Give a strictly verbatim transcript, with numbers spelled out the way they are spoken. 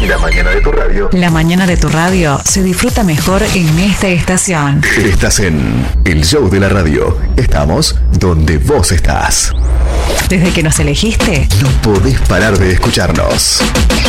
La mañana de tu radio. La mañana de tu radio se disfruta mejor en esta estación. Estás en El Show de la Radio. Estamos donde vos estás. Desde que nos elegiste, no podés parar de escucharnos.